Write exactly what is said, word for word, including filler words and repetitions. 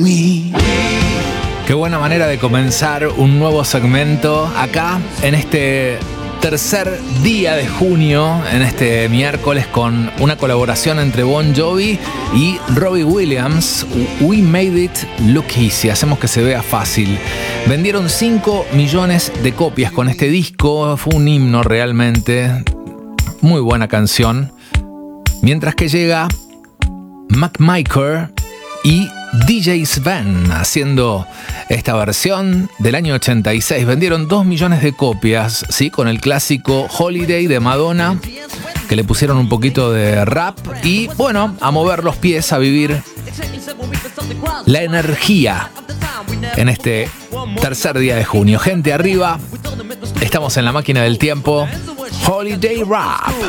Qué buena manera de comenzar un nuevo segmento acá en este tercer día de junio, en este miércoles, con una colaboración entre Bon Jovi y Robbie Williams. We Made It Look Easy, hacemos que se vea fácil. Vendieron cinco millones de copias con este disco, fue un himno realmente, muy buena canción. Mientras que llega Mac Miker y D J Sven haciendo esta versión del año ochenta y seis. Vendieron dos millones de copias, ¿sí? Con el clásico Holiday de Madonna, que le pusieron un poquito de rap y, bueno, a mover los pies, a vivir la energía en este tercer día de junio. Gente arriba, estamos en la máquina del tiempo. Holiday Rap.